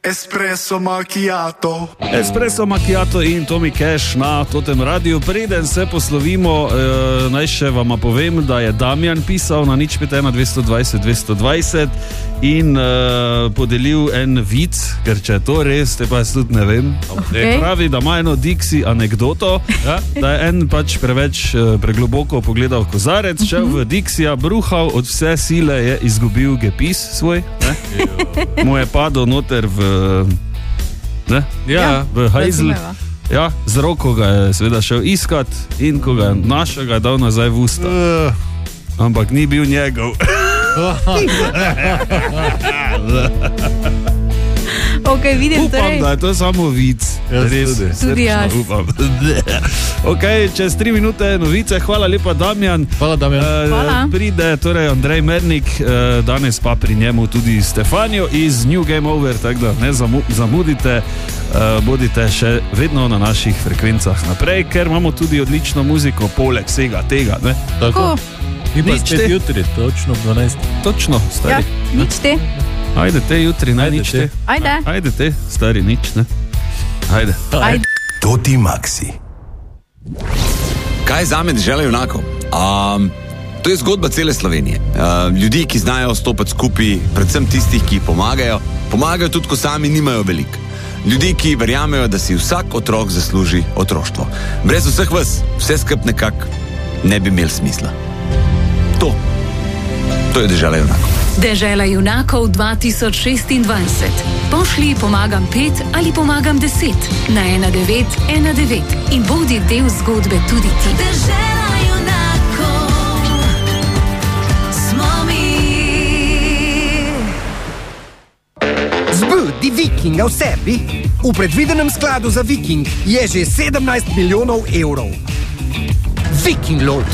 Espresso macchiato. Espresso macchiato in Tommy Cash na totem radiju. Preden se poslovimo, naj še vama povem, da je Damjan pisal na 051 220 220 in podelil en vic, ker če je to res, te pa jaz tudi ne vem. Okay. Pravi, da ima eno Dixi anekdoto, da je en pač preveč pregloboko pogledal v kozarec, šel v Dixija, bruhal, od vse sile je izgubil gepis svoj, mu je padel noter v hajzl. Ja, z roko ga je seveda šel iskat in ko ga je našel, ga je dal nazaj v usta. Ampak ni bil njegov. Okay, vidim, upam, da je to samo vic. Tudi jaz. Upam. Okay, čez 3 minute novice. Hvala lepa, Damjan. Hvala, Damjan. Pride torej Andrej Mernik, danes pa pri njemu tudi Stefanijo iz New Game Over, tako da ne zamudite, bodite še vedno na naših frekvencah naprej, ker imamo tudi odlično muziko poleg vsega tega. Ne? Tako. In pa spet jutri, točno 12. Točno, stari. Ja, nič te. Ajde te jutri, ne nič te. Ajde te, stari, nič, ne. Ajde. Toti Maxi. Kaj zame dežela junakov? To je zgodba cele Slovenije. Ljudi, ki znajo stopati skupaj, predvsem tistih, ki pomagajo tudi, ko sami nimajo veliko. Ljudi, ki verjamejo, da si vsak otrok zasluži otroštvo. Brez vseh vas, vse skup nekako ne bi imel smisla. To je dežela junakov. Dežela junakov 2026. Pošli pomagam 5 ali pomagam 10 na 1919 in bodi del zgodbe tudi ti. Dežela junakov smo mi. Zbudi Vikinga v sebi. V predvidenem skladu za Viking je že 17 milijonov evrov. Viking Loto.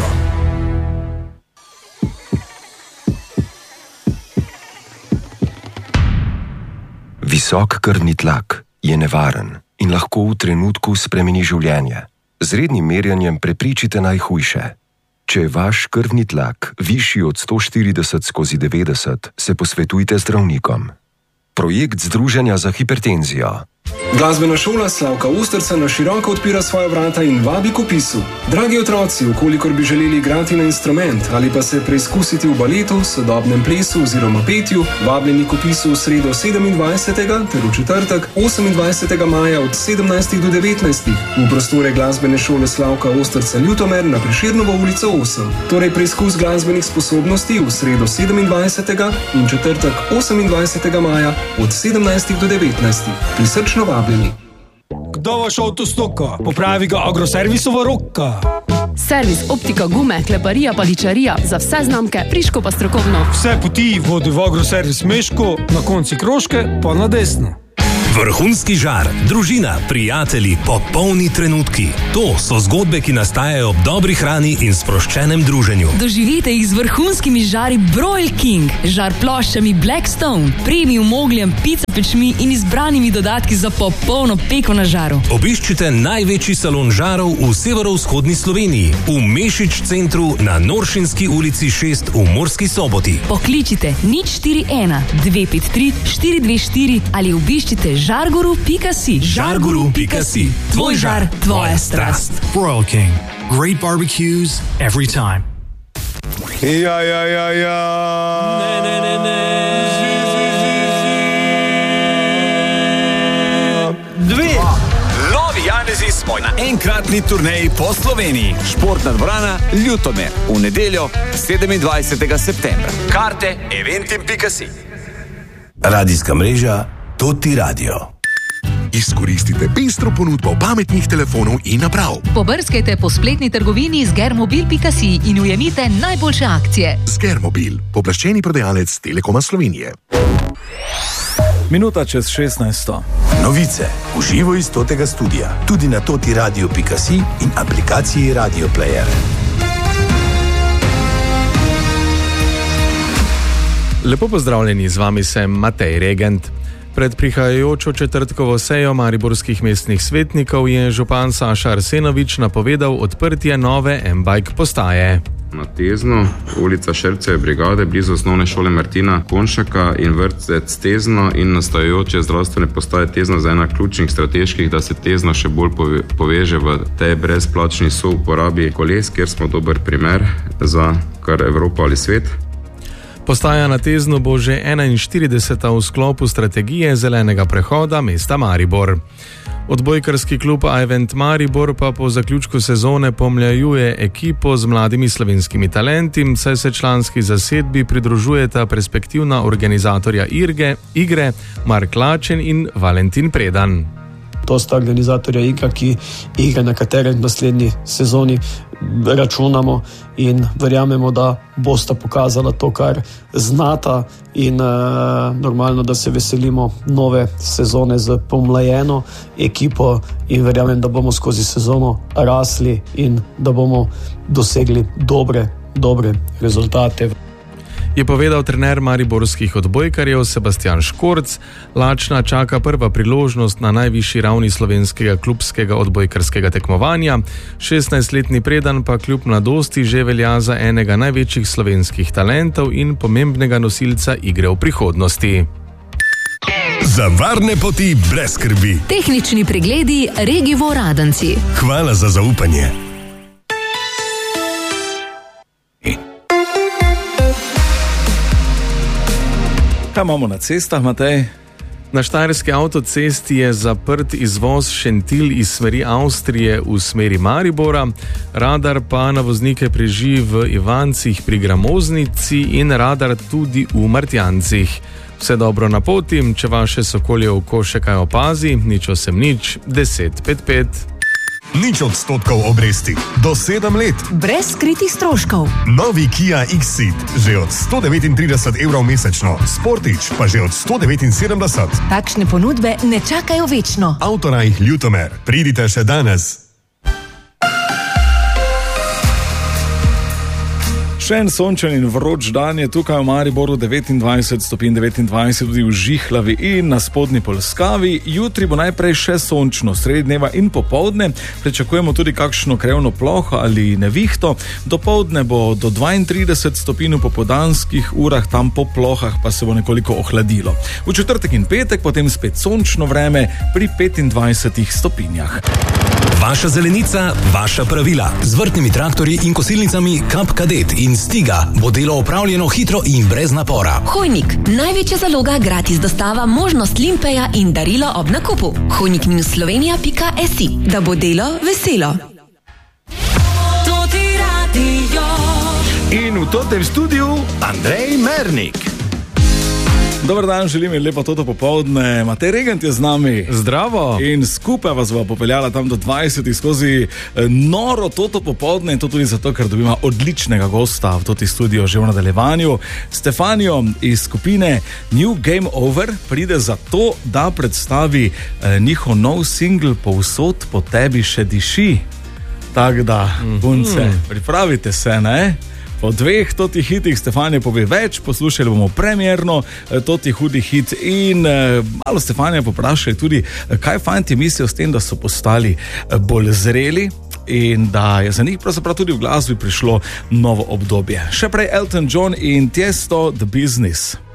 Visok krvni tlak je nevaren in lahko v trenutku spremeni življenje. Z rednim merjenjem prepričite najhujše. Če je vaš krvni tlak višji od 140/90, se posvetujte zdravnikom. Projekt Združenja za hipertenzijo. Glasbena šola Slavka Osterca na široko odpira svoja vrata in vabi k vpisu. Dragi otroci, vkolikor bi želeli igrati na instrument ali pa se preizkusiti v baletu, sodobnem plesu oziroma petju, vabljeni k vpisu v sredo 27. ter v četrtek 28. maja od 17. do 19. v prostore Glasbene šole Slavka Osterca Ljutomer na Prešernovo ulico 8. Torej preizkus glasbenih sposobnosti v sredo 27. in četrtek 28. maja od 17. do 19. Prisrčno vabljeni. Kdo vaš avto stoka? Popravi ga Agroservisova roka. Servis, optika, gume, kleparija, paličarija, za vse znamke, friško pa strokovno. Vse poti vodi v Agroservis Meško, na konci Kroške pa na desno. Vrhunski žar, družina, prijatelji, popolni trenutki. To so zgodbe, ki nastajajo ob dobri hrani in sproščenem druženju. Doživite jih z vrhunskimi žari Broil King, žar ploščami Blackstone, premium ogljem, pica pečmi in izbranimi dodatki za popolno peko na žaru. Obiščite največji salon žarov v severovzhodni Sloveniji, v Mešič centru na Noršinski ulici 6 v Murski Soboti. Pokličite 041 253 424 ali obiščite žarguru.si. Žarguru.si. Tvoj žar, tvoja strast. Broil King. Great barbecues every time. Ja. Novi Janezi smo na enkratni turneji po Sloveniji. Športna dvorana Ljutomer v nedeljo 27. septembra. Karte eventim.si. Radijska mreža Toti Radio. Izkoristite pestro ponudbo pametnih telefonov in naprav. Pobrskajte po spletni trgovini z germobil.si in ujemite najboljše akcije. Z Germobil, pooblaščeni prodajalec Telekoma Slovenije. Minuta čez 16. Novice v živo iz Totega studia, tudi na totiradio.si in aplikaciji Radio Player. Lepo pozdravljeni, z vami sem Matej Regent. Pred prihajajočo četrtkovo sejo mariborskih mestnih svetnikov je župan Saša Arsenovič napovedal odprtje nove M-Bike postaje. Na Tezno, ulica Šerceve brigade, blizu osnovne šole Martina Konšaka in vrtec Tezno in nastajajoče zdravstvene postaje Tezno za ena ključnih strateških, da se Tezno še bolj poveže v tej brezplačni souporabi koles, kjer smo dober primer za kar Evropa ali svet. Postaja na Teznu bo že 41. v sklopu strategije zelenega prehoda mesta Maribor. Odbojkarski klub Ajvent Maribor pa po zaključku sezone pomlajuje ekipo z mladimi slovenskimi talenti, saj se članski zasedbi pridružujeta perspektivna organizatorja igre Mark Lačen in Valentin Predan. To sta organizatorja igre, na katerem v naslednji sezoni računamo in verjamemo, da bosta pokazala to, kar znata in normalno, da se veselimo nove sezone z pomlajeno ekipo in verjamem, da bomo skozi sezono rasli in da bomo dosegli dobre rezultate. Je povedal trener mariborskih odbojkarjev Sebastian Škorc. Lačna čaka prva priložnost na najvišji ravni slovenskega klubskega odbojkarskega tekmovanja. 16-letni Predan pa kljub mladosti že velja za enega največjih slovenskih talentov in pomembnega nosilca igre v prihodnosti. Za varne poti brez skrbi. Tehnični pregledi Regivo Radenci. Hvala za zaupanje. Kaj imamo na cestah, Matej? Na štajerski avtocesti je zaprt izvoz Šentil iz smeri Avstrije v smeri Maribora, radar pa na voznike preži v Ivancih pri Gramoznici in radar tudi v Martjancih. Vse dobro na poti, če vaše sokolje oko še kaj opazi, nič 1055. 0% obresti, do 7 let. Brez skritih stroškov. Novi Kia X-Ceed, že od 139 evrov mesečno, Sportič pa že od 179. Takšne ponudbe ne čakajo večno. Avtorajh Ljutomer, pridite še danes. Še en sončen in vroč dan je tukaj v Mariboru, 29 stopinj 29, tudi v Žihlavi in na spodnji Polskavi. Jutri bo najprej še sončno, sredi dneva in popoldne. Pričakujemo tudi kakšno krevno ploho ali nevihto. Dopoldne bo do 32 stopinj v popoldanskih urah, tam po plohah pa se bo nekoliko ohladilo. V četrtek in petek potem spet sončno vreme pri 25 stopinjah. Vaša zelenica, vaša pravila. Z vrtnimi traktorji in kosilnicami Kap Kadet in Stiga bo delo opravljeno hitro in brez napora. Hojnik, največja zaloga, gratis dostava, možnost limpeja in darilo ob nakupu. hojnik-slovenija.si, da bo delo veselo. In v tem studiu Andrej Mernik. Dobar dan, želim in lepo toto popoldne. Matej Regent je z nami. Zdravo. In skupaj vas bo popeljala tam do 20 skozi noro toto popoldne in to tudi zato, ker dobima odličnega gosta v toti studio že v nadaljevanju. Stefanijo iz skupine New Game Over pride zato, da predstavi njihov nov singl Povsod po tebi še diši. Tako da, punce, pripravite se, ne? Po dveh totih hitih Stefanija pove več, poslušali bomo premierno toti hudi hit in malo Stefanija poprašali tudi, kaj fanti mislijo s tem, da so postali bolj zreli in da je za njih pravzaprav tudi v glasbi prišlo novo obdobje. Še prej Elton John in Tiesto, The Business.